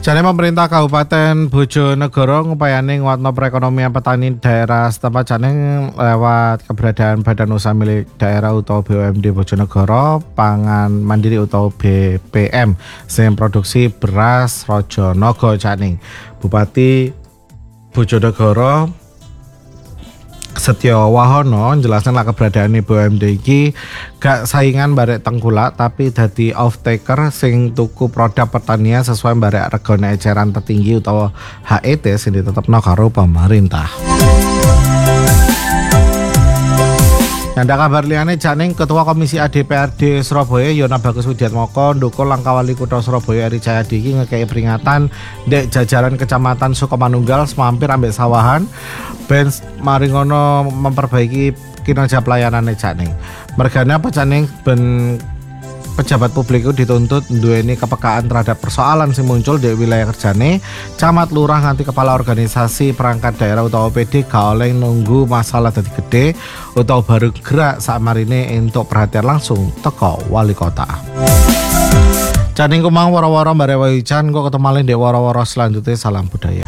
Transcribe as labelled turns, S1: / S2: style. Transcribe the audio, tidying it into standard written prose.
S1: Jadi pemerintah Kabupaten Bojonegoro ngupayane nguatno perekonomian petani daerah setempat jane lewat keberadaan Badan Usaha Milik Daerah utawa BUMD Bojonegoro Pangan Mandiri utawa BPM sing produksi beras Rajonogo Caning. Bupati Bojonegoro Setyo Wahono jelaskan lah keberadaan BUMD iki gak saingan barek tengkulak tapi dadi off taker sing tuku produk pertanian sesuai barek regane eceran tertinggi utawa HET sing ditetepno karo pemerintah. Nanda kabar liyane Janing Ketua Komisi ADPRD Surabaya Yona Bagus Widiatmoko ndukul langkah Wali Kutha Surabaya Eri Cahyadi iki ngekei peringatan dek jajaran Kecamatan Sukomanunggal semampir ambek sawahan ben mari ngono memperbaiki kinerja pelayanane Janing. Mergane apa Janing ben pejabat publik itu dituntut duweni kepekaan terhadap persoalan sing muncul di wilayah kerjane, camat lurah nganti kepala organisasi perangkat daerah utawa PD gak oleh nunggu masalah dadi gede utawa baru gerak sak marine entuk perhatian langsung teko wali kota. Janing kumang woro-woro bare wajan kok ketemu malih ndek woro-woro selanjutnya salam budaya.